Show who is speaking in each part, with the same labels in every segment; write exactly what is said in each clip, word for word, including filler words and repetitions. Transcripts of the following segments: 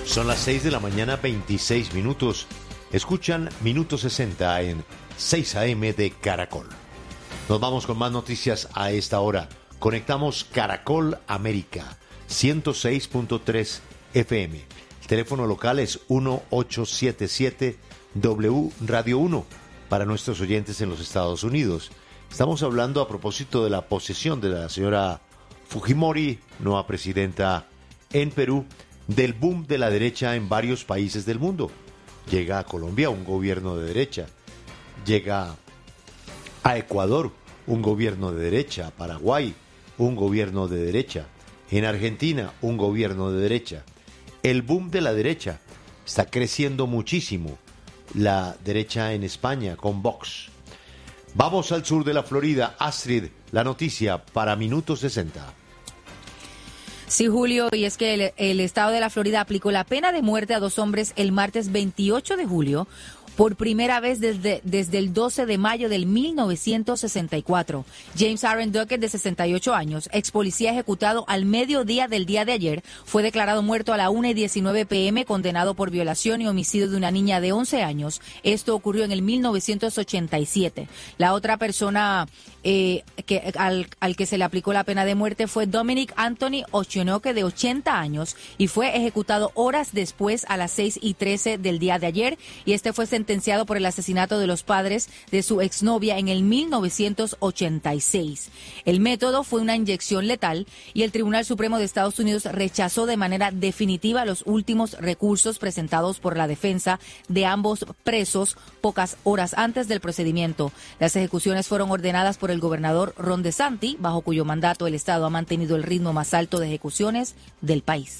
Speaker 1: Son las seis de la mañana, veintiséis minutos. Escuchan Minuto sesenta en seis a eme de Caracol. Nos vamos con más noticias a esta hora. Conectamos Caracol América, ciento seis punto tres efe eme. El teléfono local es uno ocho siete siete doble u Radio uno para nuestros oyentes en los Estados Unidos. Estamos hablando a propósito de la posesión de la señora Fujimori, nueva presidenta en Perú, del boom de la derecha en varios países del mundo. Llega a Colombia un gobierno de derecha, llega a Ecuador un gobierno de derecha, a Paraguay un gobierno de derecha, en Argentina un gobierno de derecha. El boom de la derecha está creciendo muchísimo, la derecha en España con Vox. Vamos al sur de la Florida. Astrid, la noticia para Minuto sesenta.
Speaker 2: Sí, Julio, y es que el, el estado de la Florida aplicó la pena de muerte a dos hombres el martes veintiocho de julio, por primera vez desde, desde el doce de mayo del mil novecientos sesenta y cuatro. James Aaron Duckett, de sesenta y ocho años, ex policía ejecutado al mediodía del día de ayer, fue declarado muerto a la una y diecinueve pe eme, condenado por violación y homicidio de una niña de once años. Esto ocurrió en el mil novecientos ochenta y siete. La otra persona eh, que, al, al que se le aplicó la pena de muerte fue Dominic Anthony Ochonoke, de ochenta años, y fue ejecutado horas después a las seis y trece del día de ayer, y este fue sentenciado sentenciado por el asesinato de los padres de su exnovia en el mil novecientos ochenta y seis. El método fue una inyección letal y el Tribunal Supremo de Estados Unidos rechazó de manera definitiva los últimos recursos presentados por la defensa de ambos presos pocas horas antes del procedimiento. Las ejecuciones fueron ordenadas por el gobernador Ron DeSantis, bajo cuyo mandato el Estado ha mantenido el ritmo más alto de ejecuciones del país.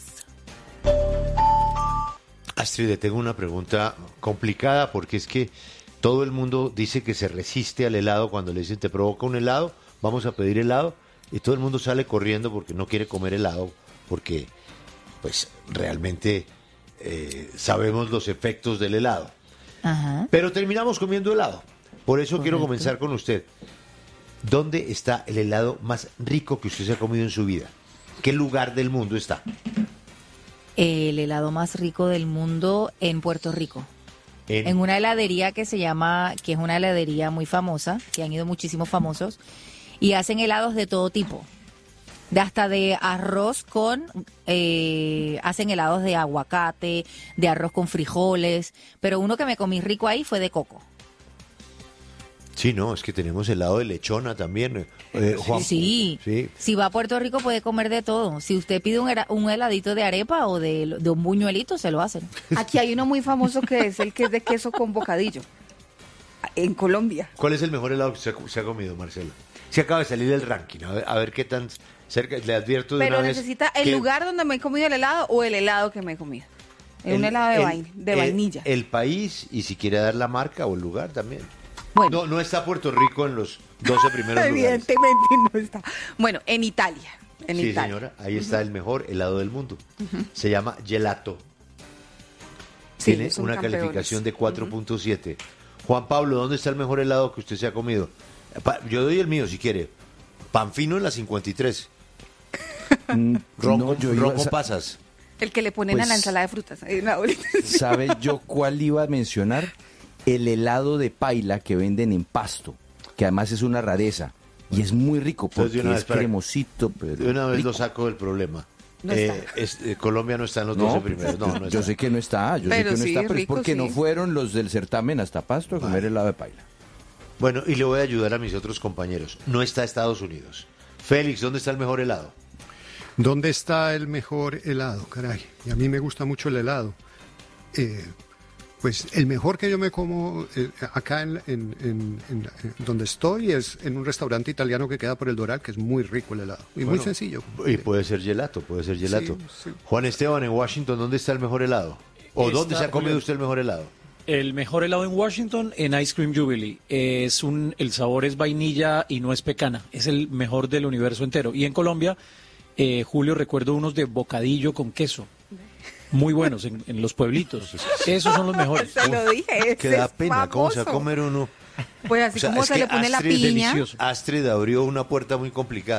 Speaker 1: Astrid, tengo una pregunta complicada porque es que todo el mundo dice que se resiste al helado cuando le dicen te provoca un helado, vamos a pedir helado, y todo el mundo sale corriendo porque no quiere comer helado, porque pues realmente eh, sabemos los efectos del helado. Ajá. Pero terminamos comiendo helado. Por eso Correcto. Quiero comenzar con usted. ¿Dónde está el helado más rico que usted se ha comido en su vida? ¿Qué lugar del mundo está?
Speaker 2: El helado más rico del mundo en Puerto Rico. En, en una heladería que se llama, que es una heladería muy famosa, que han ido muchísimos famosos, y hacen helados de todo tipo. De hasta de arroz con, eh, hacen helados de aguacate, de arroz con frijoles, pero uno que me comí rico ahí fue de coco.
Speaker 1: Sí, no, es que tenemos helado de lechona también. Eh, Juan,
Speaker 2: sí, sí, si va a Puerto Rico puede comer de todo. Si usted pide un, un heladito de arepa o de, de un buñuelito, se lo hacen.
Speaker 3: Aquí hay uno muy famoso que es el que es de queso con bocadillo, en Colombia.
Speaker 1: ¿Cuál es el mejor helado que se ha, se ha comido, Marcela? Se acaba de salir del ranking, a ver, a ver qué tan cerca, le advierto de
Speaker 3: Pero
Speaker 1: una vez.
Speaker 3: Pero necesita el
Speaker 1: que...
Speaker 3: lugar donde me he comido el helado o el helado que me he comido. El, un helado de, el, vain, de
Speaker 1: el,
Speaker 3: vainilla.
Speaker 1: El país, y si quiere dar la marca o el lugar también.
Speaker 3: Bueno.
Speaker 1: No, no está Puerto Rico en los doce primeros
Speaker 3: Evidentemente
Speaker 1: lugares.
Speaker 3: Evidentemente no está. Bueno, en Italia. En
Speaker 1: sí,
Speaker 3: Italia.
Speaker 1: señora, ahí está uh-huh. el mejor helado del mundo. Uh-huh. Se llama gelato.
Speaker 3: Sí,
Speaker 1: Tiene una campeones. Calificación de cuatro punto siete. Uh-huh. Juan Pablo, ¿dónde está el mejor helado que usted se ha comido? Yo doy el mío si quiere. Panfino en la cincuenta y tres.
Speaker 4: Mm,
Speaker 1: Ronco,
Speaker 4: no, yo
Speaker 1: ronco
Speaker 4: iba a...
Speaker 1: pasas.
Speaker 3: El que le ponen pues, a la ensalada de frutas.
Speaker 4: ¿Sabe yo cuál iba a mencionar? El helado de paila que venden en Pasto, que además es una rareza y es muy rico porque es para... cremosito. Pero
Speaker 1: de una vez
Speaker 4: rico.
Speaker 1: Lo saco del problema.
Speaker 3: No
Speaker 1: eh, es, eh, Colombia no está en los
Speaker 4: no,
Speaker 1: doce primeros. No, no está.
Speaker 4: Yo sé que no está, yo
Speaker 3: pero
Speaker 4: sé que no
Speaker 3: sí,
Speaker 4: está, pero
Speaker 3: rico,
Speaker 4: es porque
Speaker 3: sí.
Speaker 4: no fueron los del certamen hasta Pasto a comer vale. helado de paila.
Speaker 1: Bueno, y le voy a ayudar a mis otros compañeros. No está Estados Unidos. Félix, ¿dónde está el mejor helado?
Speaker 5: ¿Dónde está el mejor helado? Caray, y a mí me gusta mucho el helado. Eh... Pues el mejor que yo me como eh, acá en, en, en, en, en donde estoy es en un restaurante italiano que queda por el Doral, que es muy rico el helado y bueno, muy sencillo.
Speaker 1: Y puede ser gelato, puede ser gelato. Sí, sí. Juan Esteban, en Washington, ¿dónde está el mejor helado? ¿O está, dónde se ha comido usted el mejor helado?
Speaker 6: El mejor helado en Washington, en Ice Cream Jubilee. Es un, el sabor es vainilla y no es pecana. Es el mejor del universo entero. Y en Colombia, eh, Julio, recuerdo unos de bocadillo con queso. Muy buenos en, en los pueblitos. Esos son los mejores.
Speaker 3: Se lo dije.
Speaker 1: Que da pena. Famoso. ¿Cómo se va a comer uno?
Speaker 3: Pues así o sea, como se le pone
Speaker 1: Astrid,
Speaker 3: la piña.
Speaker 1: Delicioso. Astrid abrió una puerta muy complicada.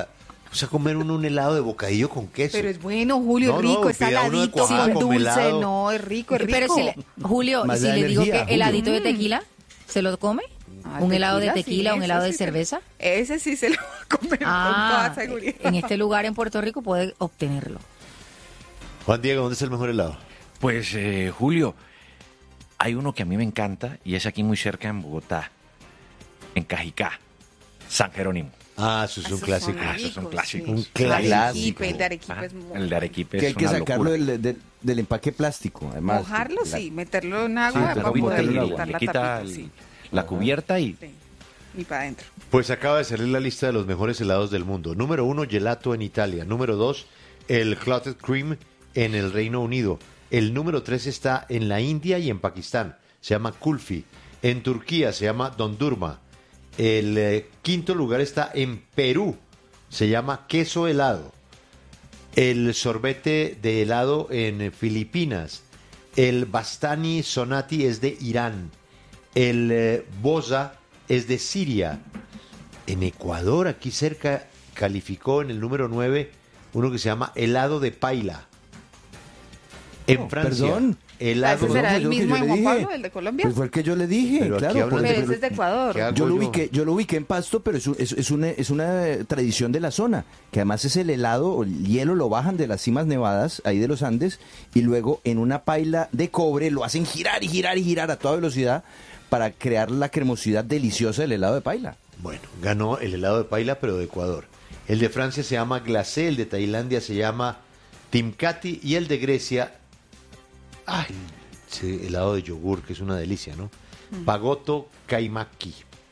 Speaker 1: O sea, comer un, un helado de bocadillo con queso.
Speaker 3: Pero es bueno, Julio,
Speaker 1: No,
Speaker 3: es rico,
Speaker 1: no,
Speaker 3: es
Speaker 1: pida uno de
Speaker 3: saladito,
Speaker 1: cuajada
Speaker 3: con
Speaker 1: con
Speaker 3: dulce,
Speaker 1: helado.
Speaker 3: no, es rico, es rico.
Speaker 2: Pero si le- Julio,
Speaker 4: Más
Speaker 2: si
Speaker 4: la
Speaker 2: le digo
Speaker 4: energía,
Speaker 2: que
Speaker 4: Julio.
Speaker 2: heladito de
Speaker 3: Mm.
Speaker 2: tequila, ¿se lo come?
Speaker 3: Ah,
Speaker 2: ¿Un helado de
Speaker 3: sí,
Speaker 2: tequila, un
Speaker 3: eso
Speaker 2: helado de
Speaker 3: sí se-
Speaker 2: cerveza?
Speaker 3: Ese sí se lo va a comer
Speaker 2: Ah,
Speaker 3: con toda seguridad.
Speaker 2: en este lugar en Puerto Rico puede obtenerlo.
Speaker 1: Juan Diego, ¿dónde es el mejor helado?
Speaker 7: Pues, eh, Julio, hay uno que a mí me encanta y es aquí muy cerca en Bogotá, en Cajicá, San Jerónimo.
Speaker 1: Ah, eso es un
Speaker 3: Esos
Speaker 1: clásico.
Speaker 3: son
Speaker 7: Ah, esos son
Speaker 3: ricos,
Speaker 7: clásicos.
Speaker 3: sí.
Speaker 1: Un clásico.
Speaker 3: Arequipe, el de Arequipe
Speaker 7: Ah,
Speaker 3: es muy
Speaker 7: el de Arequipe
Speaker 4: Que hay
Speaker 7: es
Speaker 4: que
Speaker 7: una
Speaker 4: sacarlo
Speaker 7: locura.
Speaker 4: del, del- del empaque plástico, además.
Speaker 3: Mojarlo,
Speaker 4: La-
Speaker 3: sí, meterlo en agua
Speaker 4: Sí,
Speaker 3: para
Speaker 4: pero
Speaker 3: poder
Speaker 4: meterlo en agua.
Speaker 3: quitar
Speaker 7: Le
Speaker 3: la
Speaker 7: quita
Speaker 3: tapita,
Speaker 7: el-
Speaker 3: sí,
Speaker 7: la cubierta y
Speaker 3: sí. Y para adentro.
Speaker 1: Pues acaba de salir la lista de los mejores helados del mundo. Número uno, gelato en Italia. Número dos, el clotted cream en el Reino Unido. El número tres está en la India y en Pakistán. Se llama kulfi. En Turquía se llama dondurma. El eh, quinto lugar está en Perú. Se llama queso helado. El sorbete de helado en Filipinas. El Bastani Sonati es de Irán. El eh, Boza es de Siria. En Ecuador, aquí cerca, calificó en el número nueve uno que se llama helado de paila. En
Speaker 4: Oh,
Speaker 1: Francia,
Speaker 4: perdón.
Speaker 1: helado
Speaker 3: ¿Ese será
Speaker 4: no,
Speaker 3: el
Speaker 4: yo que
Speaker 3: mismo
Speaker 4: yo
Speaker 3: de
Speaker 4: le
Speaker 3: Juan
Speaker 4: dije.
Speaker 3: Pablo, el de Colombia?
Speaker 4: Pues fue el que yo le dije,
Speaker 1: Pero aquí
Speaker 4: claro.
Speaker 1: hablan
Speaker 4: por
Speaker 1: de-
Speaker 3: Pero
Speaker 4: eso-
Speaker 3: ese es de Ecuador.
Speaker 1: ¿Qué hago
Speaker 4: Yo lo
Speaker 1: yo?
Speaker 4: ubiqué, yo lo ubiqué en Pasto, pero es, un- es, es una, es una tradición de la zona, que además es el helado, o el hielo lo bajan de las cimas nevadas, ahí de los Andes, y luego en una paila de cobre lo hacen girar y girar y girar a toda velocidad para crear la cremosidad deliciosa del helado de paila.
Speaker 1: Bueno, ganó el helado de paila, pero de Ecuador. El de Francia se llama glacé, el de Tailandia se llama timkati y el de Grecia, ay, ese helado de yogur, que es una delicia, ¿no? Pagoto kaimaki.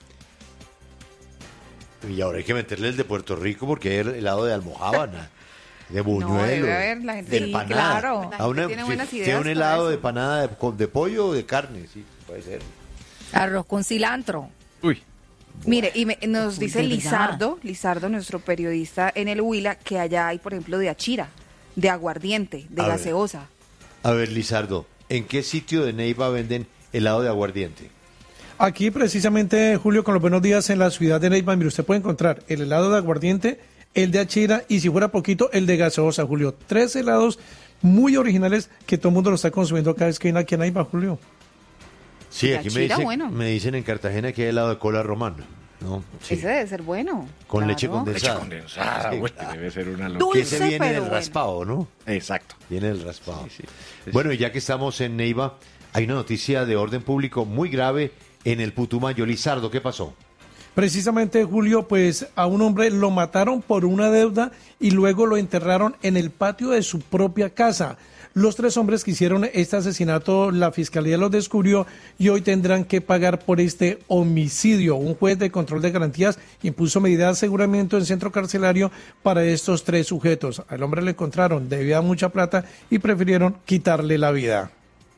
Speaker 1: Y ahora hay que meterle el de Puerto Rico porque hay el helado de almojábana, de buñuelo,
Speaker 3: debe haber, la gente-
Speaker 1: de
Speaker 3: sí,
Speaker 1: panada.
Speaker 3: claro. La
Speaker 1: A
Speaker 3: gente
Speaker 1: una-
Speaker 3: tiene
Speaker 1: sí,
Speaker 3: buenas
Speaker 1: tiene
Speaker 3: ideas
Speaker 1: un
Speaker 3: para
Speaker 1: helado de
Speaker 3: eso.
Speaker 1: panada de, con- de pollo o de carne, sí, puede ser.
Speaker 2: Arroz con cilantro.
Speaker 7: uy,
Speaker 3: Mire, y me- nos
Speaker 2: Uy,
Speaker 3: dice
Speaker 2: de verdad.
Speaker 3: Lizardo, Lizardo, nuestro periodista en el Huila, que allá hay, por ejemplo, de achira, de aguardiente, de
Speaker 1: A ver.
Speaker 3: gaseosa.
Speaker 1: A ver, Lizardo, ¿en qué sitio de Neiva venden helado de aguardiente?
Speaker 8: Aquí precisamente, Julio, con los buenos días en la ciudad de Neiva, mire, usted puede encontrar el helado de aguardiente, el de achira y si fuera poquito, el de gaseosa, Julio. Tres helados muy originales que todo el mundo lo está consumiendo cada vez que viene aquí en Neiva, Julio.
Speaker 1: Sí,
Speaker 3: La
Speaker 1: aquí me
Speaker 3: chira,
Speaker 1: dicen,
Speaker 3: bueno.
Speaker 1: me dicen en Cartagena que hay helado de cola romana, ¿no? Sí.
Speaker 3: Ese debe ser bueno.
Speaker 1: Con
Speaker 3: claro.
Speaker 1: leche condensada.
Speaker 7: leche condensada,
Speaker 1: Sí,
Speaker 7: uy,
Speaker 1: claro.
Speaker 7: debe ser una locura.
Speaker 3: Dulce,
Speaker 1: Que ese viene
Speaker 3: pero
Speaker 1: del
Speaker 3: bueno.
Speaker 1: raspado, ¿no?
Speaker 7: Exacto.
Speaker 1: Viene del raspado.
Speaker 7: Sí, sí.
Speaker 1: Bueno, y ya que estamos en Neiva, hay una noticia de orden público muy grave en el Putumayo. Lizardo, ¿qué pasó?
Speaker 8: Precisamente, Julio, pues a un hombre lo mataron por una deuda y luego lo enterraron en el patio de su propia casa. Los tres hombres que hicieron este asesinato, la fiscalía los descubrió y hoy tendrán que pagar por este homicidio. Un juez de control de garantías impuso medidas de aseguramiento en centro carcelario para estos tres sujetos. Al hombre le encontraron, debía mucha plata y prefirieron quitarle la vida.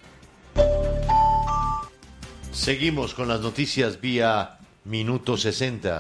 Speaker 1: Seguimos con las noticias vía Minuto sesenta.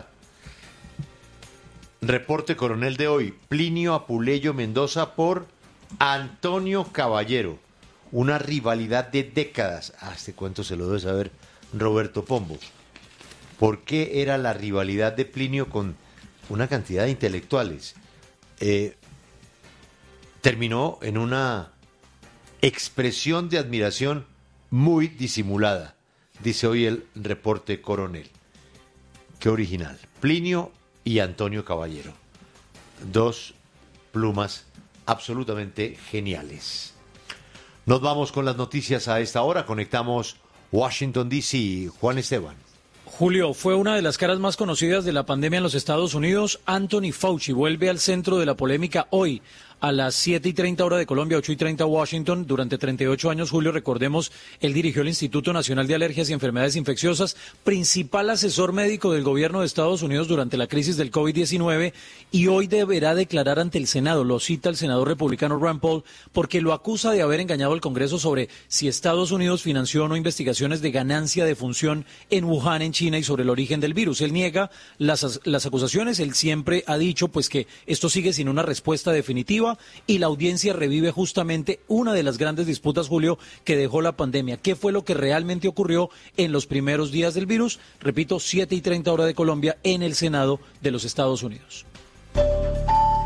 Speaker 1: Reporte coronel de hoy. Plinio Apuleyo Mendoza por Antonio Caballero. Una rivalidad de décadas. Ah, este cuento se lo debe saber Roberto Pombo. ¿Por qué era la rivalidad de Plinio con una cantidad de intelectuales? Eh, terminó en una expresión de admiración muy disimulada, dice hoy el reporte coronel. Qué original. Plinio y Antonio Caballero. Dos plumas absolutamente geniales. Nos vamos con las noticias a esta hora. Conectamos Washington, D C Juan Esteban.
Speaker 6: Julio, fue una de las caras más conocidas de la pandemia en los Estados Unidos. Anthony Fauci vuelve al centro de la polémica hoy a las siete y treinta hora de Colombia, ocho y treinta Washington. Durante treinta y ocho años, Julio, recordemos, él dirigió el Instituto Nacional de Alergias y Enfermedades Infecciosas, principal asesor médico del gobierno de Estados Unidos durante la crisis del COVID diecinueve, y hoy deberá declarar ante el Senado. Lo cita el senador republicano Rand Paul porque lo acusa de haber engañado al Congreso sobre si Estados Unidos financió o no investigaciones de ganancia de función en Wuhan, en China, y sobre el origen del virus. Él niega las, las acusaciones. Él siempre ha dicho pues que esto sigue sin una respuesta definitiva, y la audiencia revive justamente una de las grandes disputas, Julio, que dejó la pandemia. ¿Qué fue lo que realmente ocurrió en los primeros días del virus? Repito, siete y treinta hora de Colombia en el Senado de los Estados Unidos.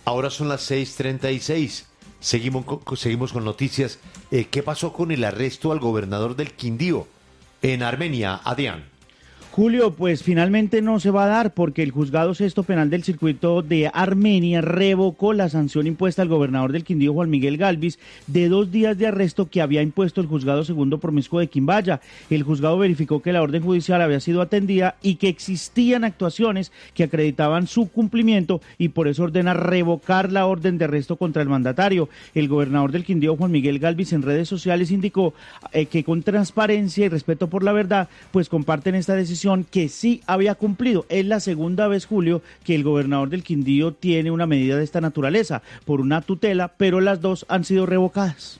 Speaker 1: Ahora son las seis treinta y seis. Seguimos con, seguimos con noticias. Eh, ¿Qué pasó con el arresto al gobernador del Quindío en Armenia, Adrián?
Speaker 9: Julio, pues finalmente no se va a dar porque el juzgado sexto penal del circuito de Armenia revocó la sanción impuesta al gobernador del Quindío, Juan Miguel Galvis, de dos días de arresto que había impuesto el juzgado segundo promiscuo de Quimbaya. El juzgado verificó que la orden judicial había sido atendida y que existían actuaciones que acreditaban su cumplimiento y por eso ordena revocar la orden de arresto contra el mandatario. El gobernador del Quindío, Juan Miguel Galvis, en redes sociales indicó eh, que con transparencia y respeto por la verdad, pues comparten esta decisión que sí había cumplido. Es la segunda vez, Julio, que el gobernador del Quindío tiene una medida de esta naturaleza por una tutela, pero las dos han sido revocadas.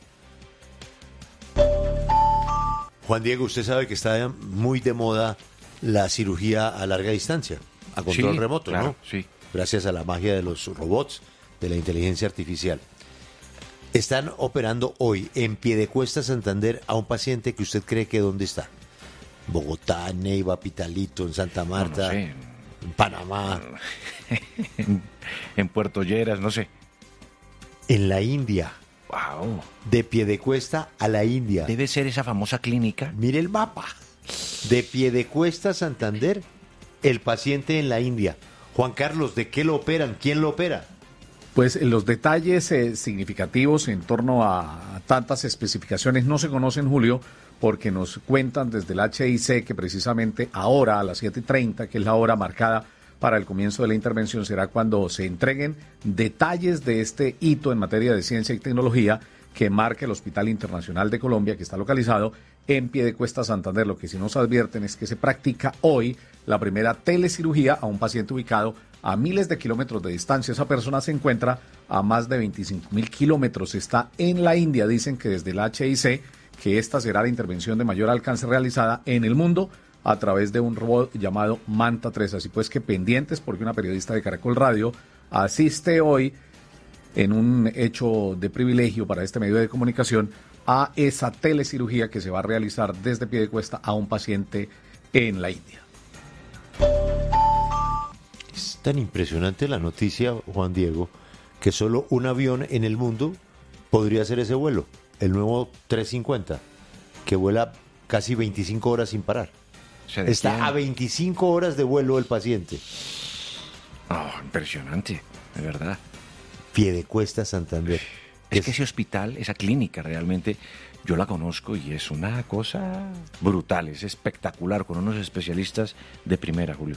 Speaker 1: Juan Diego, usted sabe que está muy de moda la cirugía a larga distancia, a control
Speaker 7: sí,
Speaker 1: remoto,
Speaker 7: claro,
Speaker 1: ¿no?
Speaker 7: Sí.
Speaker 1: Gracias a la magia de los robots, de la inteligencia artificial. Están operando hoy en Piedecuesta, Santander, a un paciente que usted cree que ¿dónde está? Bogotá, Neiva, Pitalito, en Santa Marta,
Speaker 7: No, no sé.
Speaker 1: en Panamá.
Speaker 7: en, en Puerto Lleras, no sé.
Speaker 1: En la India.
Speaker 7: Wow.
Speaker 1: De Piedecuesta a la India.
Speaker 7: Debe ser esa famosa clínica.
Speaker 1: Mire el mapa. De Piedecuesta, Santander, el paciente en la India. Juan Carlos, ¿de qué lo operan? ¿Quién lo opera?
Speaker 10: Pues los detalles eh, significativos en torno a, a tantas especificaciones no se conocen, Julio, porque nos cuentan desde el H I C que precisamente ahora a las siete y treinta, que es la hora marcada para el comienzo de la intervención, será cuando se entreguen detalles de este hito en materia de ciencia y tecnología que marca el Hospital Internacional de Colombia, que está localizado en Piedecuesta, Santander. Lo que sí nos advierten es que se practica hoy la primera telecirugía a un paciente ubicado a miles de kilómetros de distancia. Esa persona se encuentra a más de veinticinco mil kilómetros, está en la India. Dicen que desde el H I C que esta será la intervención de mayor alcance realizada en el mundo a través de un robot llamado Manta tres. Así pues que pendientes, porque una periodista de Caracol Radio asiste hoy en un hecho de privilegio para este medio de comunicación a esa telecirugía que se va a realizar desde Piedecuesta a un paciente en la India.
Speaker 1: Es tan impresionante la noticia, Juan Diego, que solo un avión en el mundo podría hacer ese vuelo. El nuevo trescientos cincuenta, que vuela casi veinticinco horas sin parar. Está a veinticinco horas de vuelo el paciente.
Speaker 7: Oh, impresionante, de verdad.
Speaker 1: Piedecuesta, Santander.
Speaker 7: Es, es que ese hospital, esa clínica realmente, yo la conozco y es una cosa brutal, es espectacular, con unos especialistas de primera, Julio.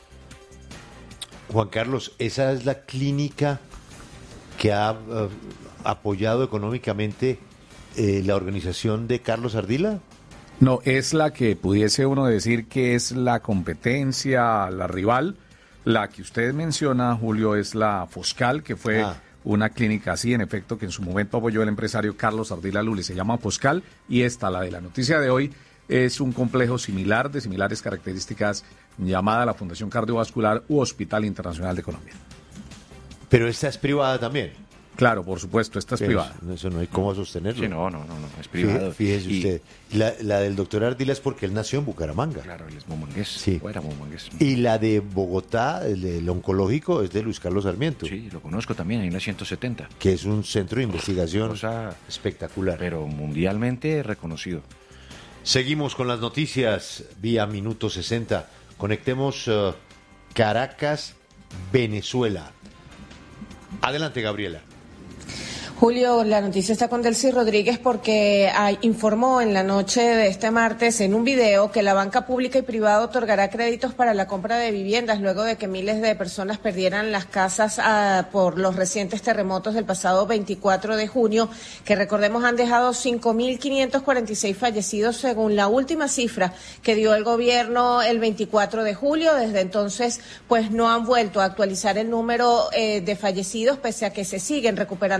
Speaker 1: Juan Carlos, ¿esa es la clínica que ha uh, apoyado económicamente eh, la organización de Carlos Ardila?
Speaker 10: No, es la que pudiese uno decir que es la competencia, la rival. La que usted menciona, Julio, es la Foscal, que fue ah. una clínica así, en efecto, que en su momento apoyó el empresario Carlos Ardila Luli. Se llama Foscal, y esta, la de la noticia de hoy, es un complejo similar, de similares características, llamada la Fundación Cardiovascular u Hospital Internacional de Colombia.
Speaker 1: Pero esta es privada también.
Speaker 10: Claro, por supuesto, esta es
Speaker 1: Pero
Speaker 10: privada.
Speaker 1: Eso no hay cómo sostenerlo.
Speaker 7: Sí, no, no, no, no es privado.
Speaker 1: Fíjese
Speaker 7: y...
Speaker 1: usted, la, la del doctor Ardila es porque él nació en Bucaramanga.
Speaker 7: Claro, él es momangués.
Speaker 1: Sí.
Speaker 7: O era momangués.
Speaker 1: Y la de Bogotá, el, el oncológico, es de Luis Carlos Sarmiento.
Speaker 7: Sí, lo conozco también, ahí en la ciento setenta.
Speaker 1: Que es un centro de investigación
Speaker 7: o sea,
Speaker 1: espectacular.
Speaker 7: Pero mundialmente reconocido.
Speaker 1: Seguimos con las noticias vía Minuto sesenta. Conectemos uh, Caracas, Venezuela. Adelante, Gabriela.
Speaker 11: Julio, la noticia está con Delcy Rodríguez porque ah, informó en la noche de este martes en un video que la banca pública y privada otorgará créditos para la compra de viviendas luego de que miles de personas perdieran las casas ah, por los recientes terremotos del pasado veinticuatro de junio, que recordemos han dejado cinco mil quinientos cuarenta y seis fallecidos según la última cifra que dio el gobierno el veinticuatro de julio. Desde entonces, pues no han vuelto a actualizar el número eh, de fallecidos, pese a que se siguen recuperando cuerpos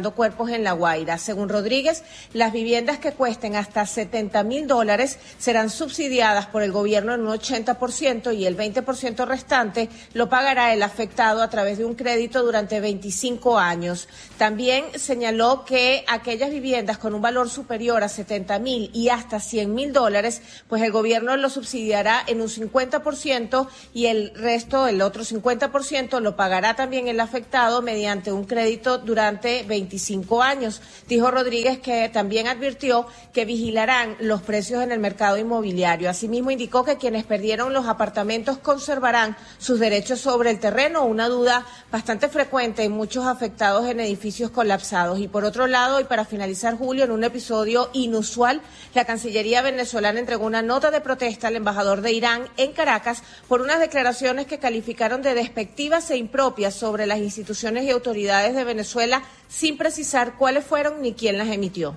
Speaker 11: en La Guaira. Según Rodríguez, las viviendas que cuesten hasta setenta mil dólares serán subsidiadas por el gobierno en un ochenta por ciento y el veinte por ciento restante lo pagará el afectado a través de un crédito durante veinticinco años. También señaló que aquellas viviendas con un valor superior a setenta mil y hasta cien mil dólares, pues el gobierno lo subsidiará en un cincuenta por ciento y el resto, el otro cincuenta por ciento, lo pagará también el afectado mediante un crédito durante veinticinco años. Dijo Rodríguez que también advirtió que vigilarán los precios en el mercado inmobiliario. Asimismo, indicó que quienes perdieron los apartamentos conservarán sus derechos sobre el terreno, una duda bastante frecuente en muchos afectados en edificios colapsados. Y por otro lado, y para finalizar, Julio, en un episodio inusual, la Cancillería venezolana entregó una nota de protesta al embajador de Irán en Caracas por unas declaraciones que calificaron de despectivas e impropias sobre las instituciones y autoridades de Venezuela, sin precisar cuáles fueron ni quién las emitió.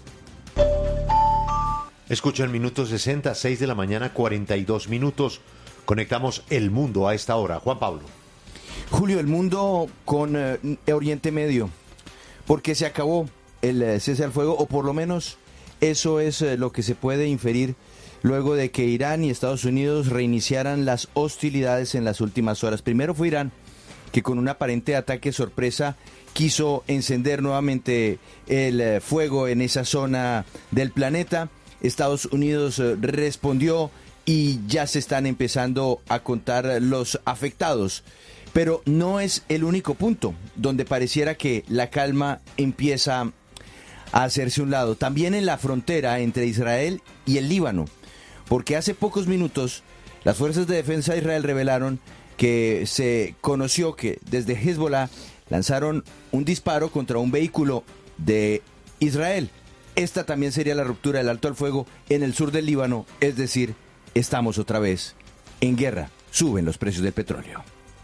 Speaker 1: Escucha el minuto sesenta, seis de la mañana, cuarenta y dos minutos. Conectamos el mundo a esta hora. Juan Pablo.
Speaker 4: Julio, el mundo con eh, Oriente Medio, porque se acabó el eh, cese al fuego, o por lo menos eso es eh, lo que se puede inferir luego de que Irán y Estados Unidos reiniciaran las hostilidades en las últimas horas. Primero fue Irán, que con un aparente ataque sorpresa quiso encender nuevamente el eh, fuego en esa zona del planeta. Estados Unidos eh, respondió y ya se están empezando a contar los afectados. Pero no es el único punto donde pareciera que la calma empieza a hacerse un lado. También en la frontera entre Israel y el Líbano, porque hace pocos minutos las fuerzas de defensa de Israel revelaron que se conoció que desde Hezbollah lanzaron un disparo contra un vehículo de Israel. Esta también sería la ruptura del alto al fuego en el sur del Líbano, es decir, estamos otra vez en guerra. Suben los precios del petróleo.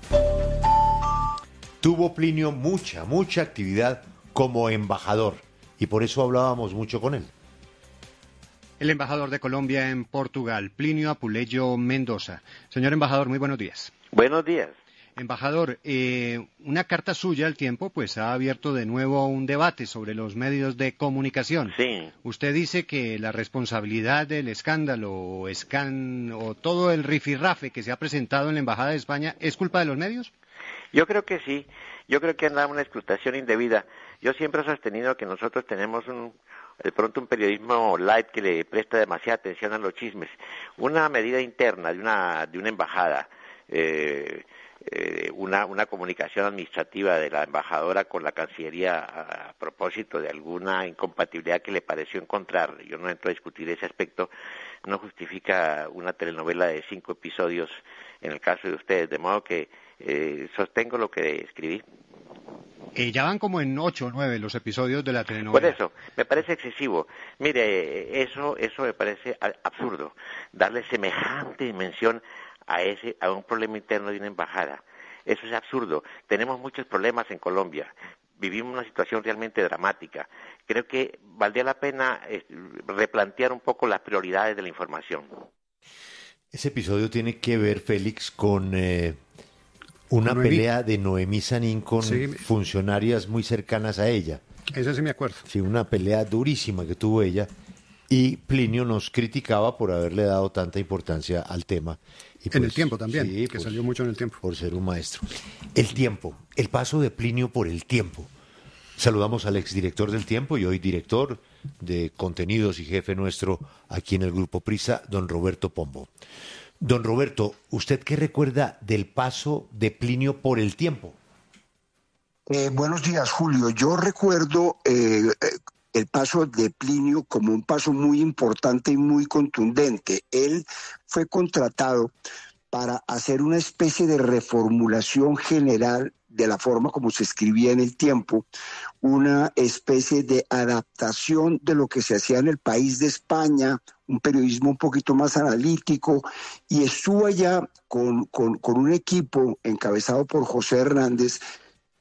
Speaker 1: Tuvo Plinio mucha, mucha actividad como embajador y por eso hablábamos mucho con él.
Speaker 5: El embajador de Colombia en Portugal, Plinio Apuleyo Mendoza. Señor embajador, muy buenos días.
Speaker 12: Buenos días.
Speaker 5: Embajador, eh, una carta suya al Tiempo pues ha abierto de nuevo un debate sobre los medios de comunicación.
Speaker 12: Sí.
Speaker 5: Usted dice que la responsabilidad del escándalo o, escan, o todo el rifirrafe que se ha presentado en la Embajada de España es culpa de los medios.
Speaker 12: Yo creo que sí, yo creo que anda una explotación indebida. Yo siempre he sostenido que nosotros tenemos un, de pronto un periodismo light que le presta demasiada atención a los chismes. Una medida interna de una, de una embajada, eh, eh, una, una comunicación administrativa de la embajadora con la Cancillería a, a propósito de alguna incompatibilidad que le pareció encontrar. Yo no entro a discutir ese aspecto, no justifica una telenovela de cinco episodios en el caso de ustedes, de modo que Eh, sostengo lo que escribí.
Speaker 5: Eh, ya van como en ocho o nueve los episodios de la telenovela.
Speaker 12: Por eso, me parece excesivo. Mire, eso eso me parece absurdo, darle semejante dimensión a ese a un problema interno de una embajada. Eso es absurdo. Tenemos muchos problemas en Colombia. Vivimos una situación realmente dramática. Creo que valdría la pena eh, replantear un poco las prioridades de la información.
Speaker 1: Ese episodio tiene que ver, Félix, con... Eh... Una
Speaker 5: Noemí.
Speaker 1: pelea de Noemí Sanín con
Speaker 5: sí.
Speaker 1: funcionarias muy cercanas a ella.
Speaker 5: Eso sí me acuerdo.
Speaker 1: Sí, una pelea durísima que tuvo ella. Y Plinio nos criticaba por haberle dado tanta importancia al tema. Y
Speaker 5: en
Speaker 1: pues,
Speaker 5: el Tiempo también,
Speaker 1: sí,
Speaker 5: que
Speaker 1: pues,
Speaker 5: salió mucho en el Tiempo.
Speaker 1: Por ser un maestro. El tiempo, el paso de Plinio por el tiempo. Saludamos al exdirector del Tiempo y hoy director de contenidos y jefe nuestro aquí en el Grupo Prisa, don Roberto Pombo. Don Roberto, ¿usted qué recuerda del paso de Plinio por el tiempo?
Speaker 13: Eh, buenos días, Julio. Yo recuerdo eh, el paso de Plinio como un paso muy importante y muy contundente. Él fue contratado para hacer una especie de reformulación general de la forma como se escribía en el Tiempo, una especie de adaptación de lo que se hacía en el país de España, un periodismo un poquito más analítico, y estuvo allá con, con, con un equipo encabezado por José Hernández,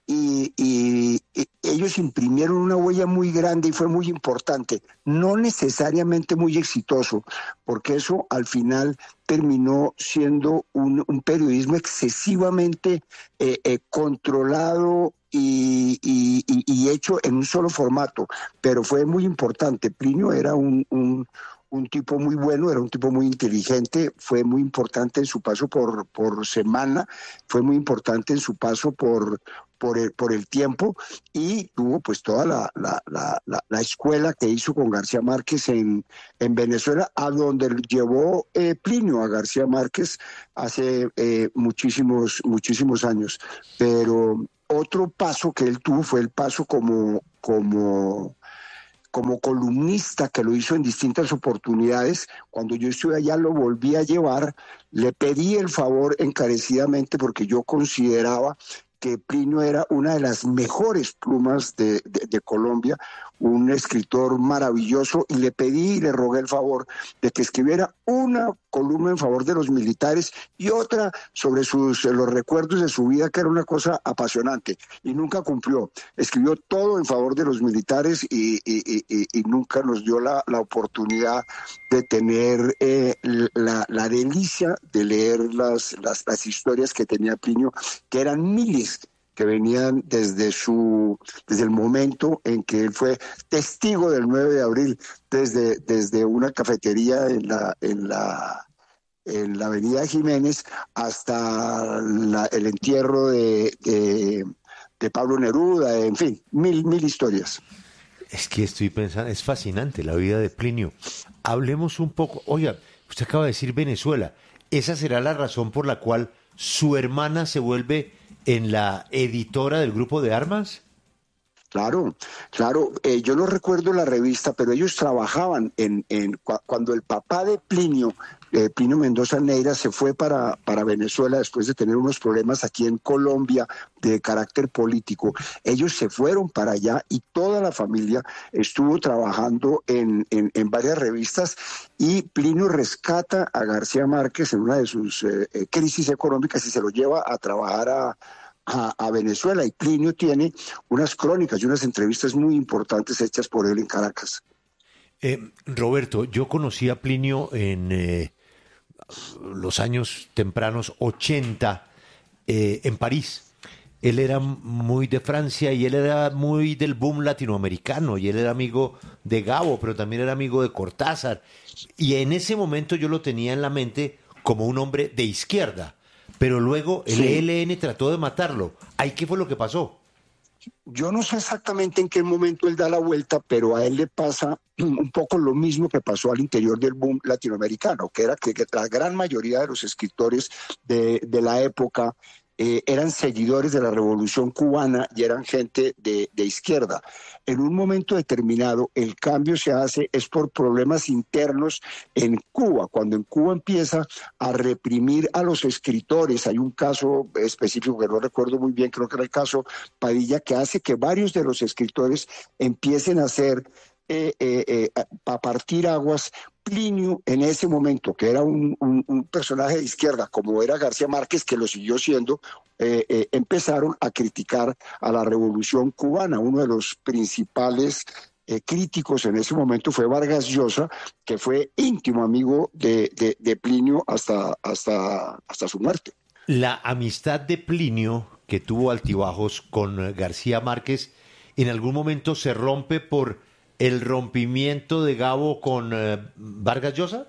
Speaker 13: y, y, y ellos imprimieron una huella muy grande y fue muy importante, no necesariamente muy exitoso, porque eso al final terminó siendo un, un periodismo excesivamente eh, eh, controlado y, y, y, y hecho en un solo formato, pero fue muy importante. Plinio era un, un, un tipo muy bueno, era un tipo muy inteligente, fue muy importante en su paso por, por Semana, fue muy importante en su paso por... Por el, por el tiempo, y tuvo pues toda la, la, la, la, la escuela que hizo con García Márquez en, en Venezuela, a donde llevó eh, Plinio a García Márquez hace eh, muchísimos, muchísimos años. Pero otro paso que él tuvo fue el paso como, como, como columnista, que lo hizo en distintas oportunidades. Cuando yo estuve allá lo volví a llevar, le pedí el favor encarecidamente porque yo consideraba que Plinio era una de las mejores plumas de, de, de Colombia, un escritor maravilloso, y le pedí y le rogué el favor de que escribiera una columna en favor de los militares y otra sobre sus, los recuerdos de su vida, que era una cosa apasionante, y nunca cumplió. Escribió todo en favor de los militares y, y, y, y nunca nos dio la, la oportunidad de tener eh, la, la delicia de leer las, las, las historias que tenía Plinio, que eran miles, que venían desde su desde el momento en que él fue testigo del nueve de abril, desde, desde una cafetería en la en la en la avenida Jiménez hasta la, el entierro de, de, de Pablo Neruda, en fin, mil, mil historias.
Speaker 1: Es que estoy pensando, es fascinante la vida de Plinio. Hablemos un poco, oiga, usted acaba de decir Venezuela, ¿esa será la razón por la cual su hermana se vuelve en la editora del Grupo de Armas?
Speaker 13: Claro, claro. Eh, yo no recuerdo la revista, pero ellos trabajaban en, en cu cuando el papá de Plinio, eh, Plinio Mendoza Neira, se fue para, para Venezuela después de tener unos problemas aquí en Colombia de carácter político. Ellos se fueron para allá y toda la familia estuvo trabajando en, en, en varias revistas, y Plinio rescata a García Márquez en una de sus eh, eh, crisis económicas y se lo lleva a trabajar a A, a Venezuela, y Plinio tiene unas crónicas y unas entrevistas muy importantes hechas por él en Caracas.
Speaker 1: Eh, Roberto, yo conocí a Plinio en eh, los años tempranos ochenta eh, en París. Él era muy de Francia y él era muy del boom latinoamericano, y él era amigo de Gabo, pero también era amigo de Cortázar. Y en ese momento yo lo tenía en la mente como un hombre de izquierda. Pero luego el sí. E L N trató de matarlo. ¿Ahí qué fue lo que pasó?
Speaker 13: Yo no sé exactamente en qué momento él da la vuelta, pero a él le pasa un poco lo mismo que pasó al interior del boom latinoamericano, que era que, que la gran mayoría de los escritores de, de la época eh, eran seguidores de la Revolución Cubana y eran gente de, de izquierda. En un momento determinado, el cambio se hace es por problemas internos en Cuba, cuando en Cuba empieza a reprimir a los escritores. Hay un caso específico que no recuerdo muy bien, creo que era el caso Padilla, que hace que varios de los escritores empiecen a hacer eh, eh, eh, a partir aguas. Plinio, en ese momento, que era un, un, un personaje de izquierda, como era García Márquez, que lo siguió siendo, eh, eh, empezaron a criticar a la Revolución Cubana. Uno de los principales eh, críticos en ese momento fue Vargas Llosa, que fue íntimo amigo de, de, de Plinio hasta, hasta, hasta su muerte.
Speaker 1: La amistad de Plinio, que tuvo altibajos con García Márquez, en algún momento se rompe por el rompimiento de Gabo con eh, Vargas Llosa.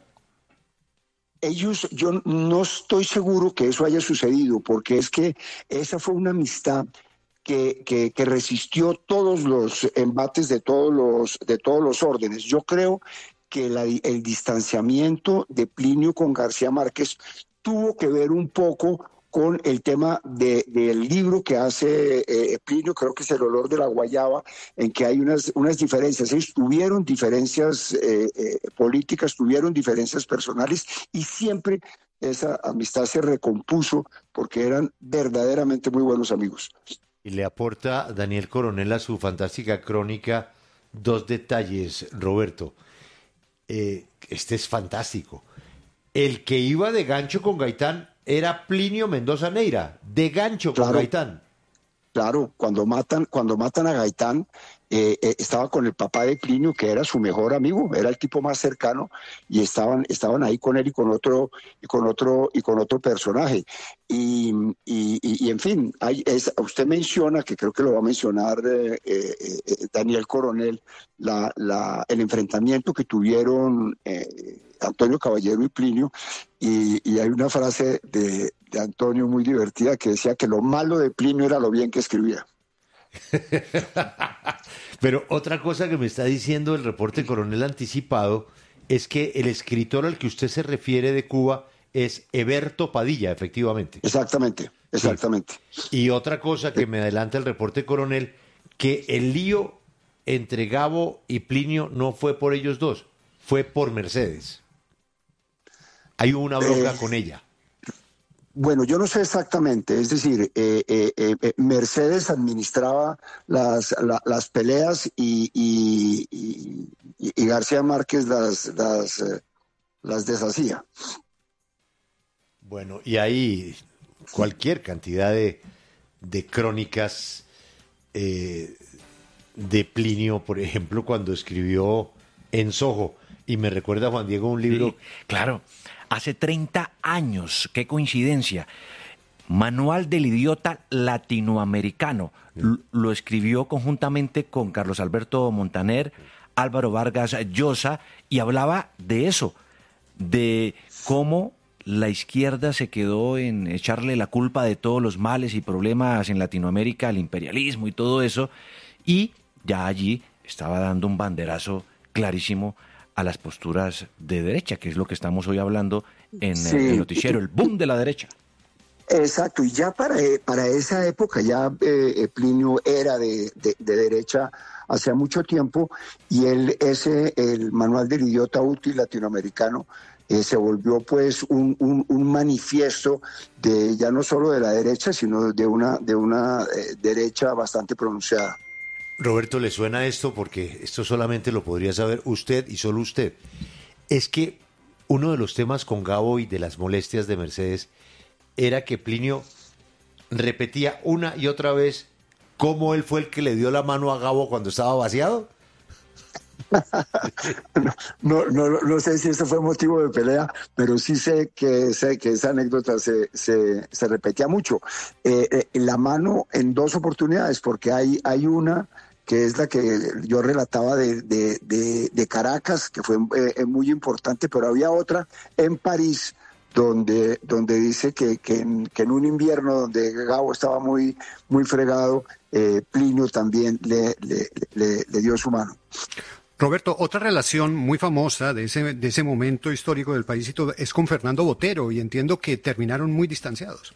Speaker 13: Ellos, yo no estoy seguro que eso haya sucedido, porque es que esa fue una amistad que, que, que resistió todos los embates de todos los, de todos los órdenes. Yo creo que la, el distanciamiento de Plinio con García Márquez tuvo que ver un poco con el tema de, del libro que hace eh, Plinio, creo que es El olor de la guayaba, en que hay unas, unas diferencias. Ellos tuvieron diferencias eh, eh, políticas, tuvieron diferencias personales, y siempre esa amistad se recompuso porque eran verdaderamente muy buenos amigos.
Speaker 1: Y le aporta Daniel Coronel a su fantástica crónica dos detalles, Roberto. Eh, este es fantástico. El que iba de gancho con Gaitán era Plinio Mendoza Neira, de gancho con
Speaker 13: claro,
Speaker 1: Gaitán.
Speaker 13: Claro, cuando matan, cuando matan a Gaitán, eh, eh, estaba con el papá de Plinio, que era su mejor amigo, era el tipo más cercano, y estaban, estaban ahí con él y con otro, y con otro, y con otro personaje. Y, y, y, y en fin, hay, es, usted menciona, que creo que lo va a mencionar eh, eh, eh, Daniel Coronel, la, la, el enfrentamiento que tuvieron eh, Antonio Caballero y Plinio, y, y hay una frase de, de Antonio muy divertida que decía que lo malo de Plinio era lo bien que escribía.
Speaker 1: Pero otra cosa que me está diciendo el reporte Coronel anticipado es que el escritor al que usted se refiere de Cuba es Eberto Padilla, efectivamente.
Speaker 13: Exactamente, exactamente.
Speaker 1: Sí. Y otra cosa que me adelanta el reporte Coronel, que el lío entre Gabo y Plinio no fue por ellos dos, fue por Mercedes. Hay una bronca eh... con ella.
Speaker 13: Bueno, yo no sé exactamente, es decir, eh, eh, eh, Mercedes administraba las, la, las peleas y, y, y, y García Márquez las, las, eh, las deshacía.
Speaker 1: Bueno, y hay cualquier cantidad de, de crónicas eh, de Plinio, por ejemplo, cuando escribió En Soho, y me recuerda a Juan Diego un libro...
Speaker 7: Sí, claro. Hace treinta años, qué coincidencia. Manual del idiota latinoamericano. L- lo escribió conjuntamente con Carlos Alberto Montaner, Álvaro Vargas Llosa, y hablaba de eso, de cómo la izquierda se quedó en echarle la culpa de todos los males y problemas en Latinoamérica, al imperialismo y todo eso, y ya allí estaba dando un banderazo clarísimo a las posturas de derecha, que es lo que estamos hoy hablando en sí. el noticiero, el boom de la derecha.
Speaker 13: Exacto, y ya para, para esa época ya eh, Plinio era de, de, de derecha hacía mucho tiempo, y él, ese, el Manual del Idiota Útil Latinoamericano, eh, se volvió pues un, un, un manifiesto de ya no solo de la derecha, sino de una, de una eh, derecha bastante pronunciada.
Speaker 1: Roberto, ¿le suena esto? Porque esto solamente lo podría saber usted y solo usted. Es que uno de los temas con Gabo y de las molestias de Mercedes era que Plinio repetía una y otra vez cómo él fue el que le dio la mano a Gabo cuando estaba vaciado.
Speaker 13: no, no, no, no sé si eso fue motivo de pelea, pero sí sé que, sé que esa anécdota se, se, se repetía mucho. Eh, eh, la mano en dos oportunidades, porque hay, hay una que es la que yo relataba de, de, de, de Caracas, que fue eh, muy importante, pero había otra en París, donde, donde dice que, que, en, que en un invierno donde Gabo estaba muy, muy fregado, eh, Plinio también le, le, le, le dio su mano.
Speaker 5: Roberto, otra relación muy famosa de ese, de ese momento histórico del país y todo es con Fernando Botero, y entiendo que terminaron muy distanciados.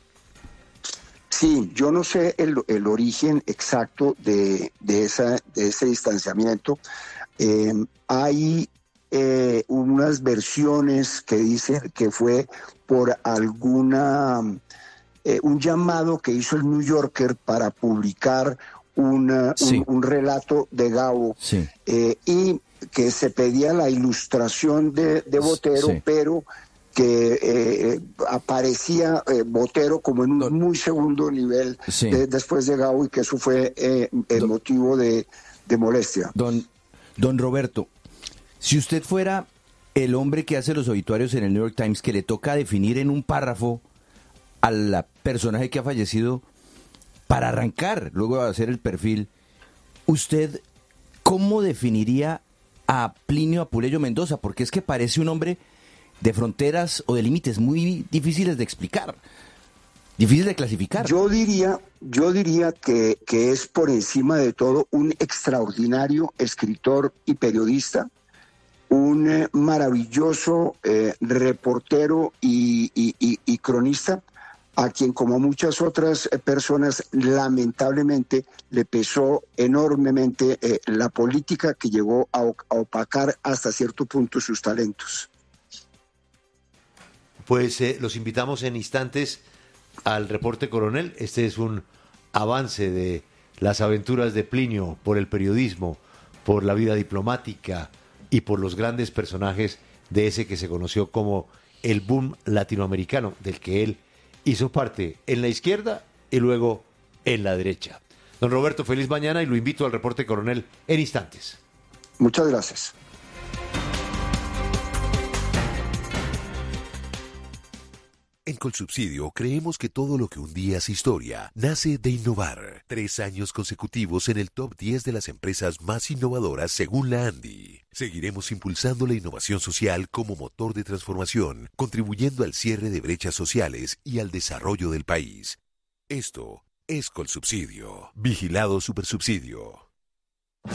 Speaker 13: Sí, yo no sé el, el origen exacto de, de, esa, de ese distanciamiento. Eh, hay eh, unas versiones que dicen que fue por alguna eh, un llamado que hizo el New Yorker para publicar una, sí. un, un relato de Gabo, sí. eh, y que se pedía la ilustración de, de Botero, sí. pero que eh, aparecía eh, Botero como en un don, muy segundo nivel sí. de, después de Gabo, y que eso fue eh, el don, motivo de, de molestia.
Speaker 4: Don, don Roberto, si usted fuera el hombre que hace los obituarios en el New York Times, que le toca definir en un párrafo al personaje que ha fallecido para arrancar, luego de hacer el perfil, ¿usted cómo definiría a Plinio Apuleyo Mendoza? Porque es que parece un hombre de fronteras o de límites muy difíciles de explicar, difíciles de clasificar.
Speaker 13: Yo diría, yo diría que, que es por encima de todo un extraordinario escritor y periodista, un eh, maravilloso eh, reportero y, y, y, y cronista, a quien, como muchas otras personas, lamentablemente le pesó enormemente eh, la política, que llegó a, a opacar hasta cierto punto sus talentos.
Speaker 1: Pues eh, los invitamos en instantes al reporte Coronel. Este es un avance de las aventuras de Plinio por el periodismo, por la vida diplomática y por los grandes personajes de ese que se conoció como el boom latinoamericano, del que él hizo parte en la izquierda y luego en la derecha. Don Roberto, feliz mañana y lo invito al reporte coronel en instantes.
Speaker 13: Muchas gracias.
Speaker 14: En Colsubsidio creemos que todo lo que un día es historia nace de innovar. Tres años consecutivos en el top diez de las empresas más innovadoras según la ANDI. Seguiremos impulsando la innovación social como motor de transformación, contribuyendo al cierre de brechas sociales y al desarrollo del país. Esto es Colsubsidio. Vigilado Supersubsidio.